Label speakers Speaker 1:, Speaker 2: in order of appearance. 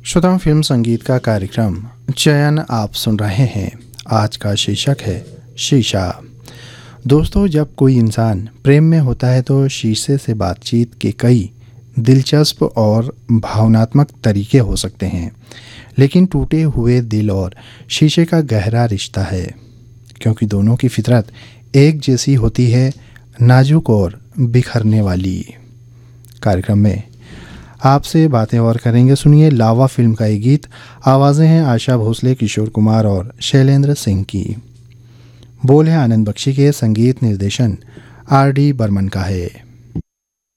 Speaker 1: श्रोताओं, फिल्म संगीत का कार्यक्रम चयन आप सुन रहे हैं। आज का शीर्षक है शीशा। दोस्तों, जब कोई इंसान प्रेम में होता है तो शीशे से बातचीत के कई दिलचस्प और भावनात्मक तरीके हो सकते हैं, लेकिन टूटे हुए दिल और शीशे का गहरा रिश्ता है, क्योंकि दोनों की फितरत एक जैसी होती है, नाजुक और बिखरने वाली। कार्यक्रम में आपसे बातें और करेंगे। सुनिए लावा फिल्म का ये गीत। आवाज़ें हैं आशा भोसले, किशोर कुमार और शैलेंद्र सिंह की। बोल है आनंद बख्शी के। संगीत निर्देशन आर डी बर्मन का है।